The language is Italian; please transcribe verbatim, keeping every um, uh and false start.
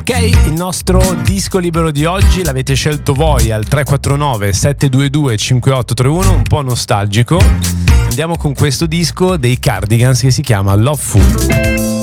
Ok, il nostro disco libero di oggi l'avete scelto voi al tre quattro nove sette due due cinque otto tre uno, un po' nostalgico. Andiamo con questo disco dei Cardigans che si chiama Love Food.